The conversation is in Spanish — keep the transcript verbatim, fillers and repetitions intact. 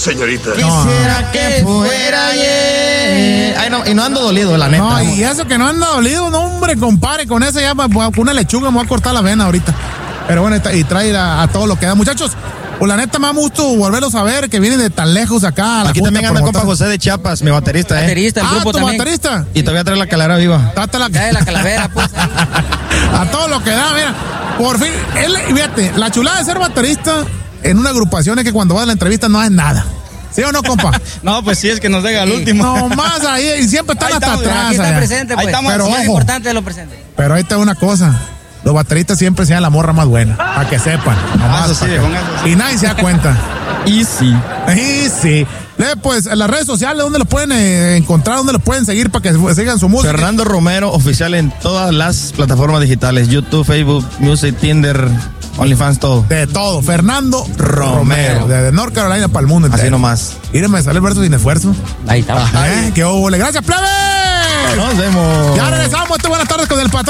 señorita. Quisiera no. que fuera ayer. Ay, no, y no ando dolido, la neta. No, y eso que no anda dolido, no, hombre, compare, con esa ya, con una lechuga me voy a cortar la vena ahorita. Pero bueno, y trae a, a todo lo que da. Muchachos, pues la neta me da gusto volverlos a ver, que vienen de tan lejos acá. Aquí también anda compa José de Chiapas, mi baterista, ¿eh? Baterista, el ah, grupo tu también. baterista. Y todavía trae la calavera viva. Trata la, trae la calavera, pues. A todo lo que da, mira. Por fin, él, fíjate, la chulada de ser baterista en una agrupación es que cuando vas a la entrevista no haces nada. ¿Sí o no, compa? No, pues sí, es que nos llega al último. No, más ahí, y siempre están ahí hasta estamos, atrás. Aquí está allá. presente, pues. Ahí estamos, pero lo ojo, más importante es lo presente. Pero ahí está una cosa. Los bateristas siempre sean la morra más buena, para que sepan. Ah, eso sí, que... eso sí. Y nadie se da cuenta. Y sí. Y sí. Pues en las redes sociales, ¿dónde los pueden eh, encontrar? ¿Dónde los pueden seguir para que sigan su música? Fernando Romero, oficial en todas las plataformas digitales. YouTube, Facebook, Music, Tinder, OnlyFans, todo. De todo. Fernando Romero. Desde North Carolina para el mundo entero. Así nomás. Mírenme, sale el verso sin esfuerzo. Ahí está. ¿Eh? ¡Qué óvole! ¡Gracias, plebe!